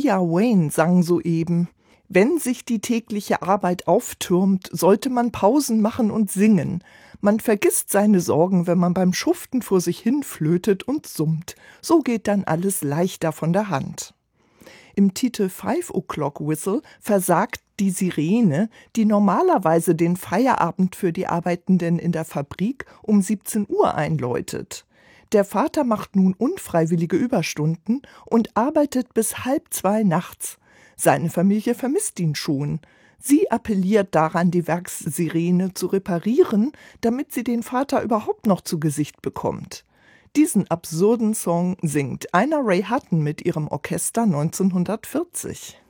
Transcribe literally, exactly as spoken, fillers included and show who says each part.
Speaker 1: Maria Wayne sang soeben: Wenn sich die tägliche Arbeit auftürmt, sollte man Pausen machen und singen. Man vergisst seine Sorgen, wenn man beim Schuften vor sich hin flötet und summt. So geht dann alles leichter von der Hand. Im Titel Five O'Clock Whistle versagt die Sirene, die normalerweise den Feierabend für die Arbeitenden in der Fabrik um siebzehn Uhr einläutet. Der Vater macht nun unfreiwillige Überstunden und arbeitet bis halb zwei nachts. Seine Familie vermisst ihn schon. Sie appelliert daran, die Werkssirene zu reparieren, damit sie den Vater überhaupt noch zu Gesicht bekommt. Diesen absurden Song singt Ina Ray Hutton mit ihrem Orchester neunzehnhundertvierzig.